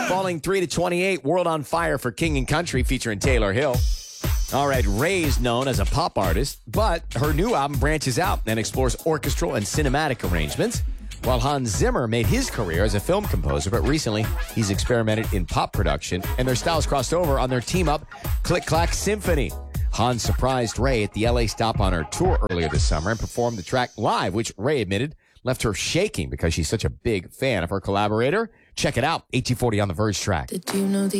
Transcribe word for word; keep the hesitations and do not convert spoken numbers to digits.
Falling three to twenty-eight, World on Fire for King and Country featuring Taylor Hill. All right, Ray's known as a pop artist, but her new album branches out and explores orchestral and cinematic arrangements, while Hans Zimmer made his career as a film composer, but recently he's experimented in pop production, and their styles crossed over on their team-up, Click Clack Symphony. Hans surprised Ray at the L A stop on her tour earlier this summer and performed the track live, which Ray admitted left her shaking because she's such a big fan of her collaborator. Check it out, eighteen forty on the Verge track. Did you know the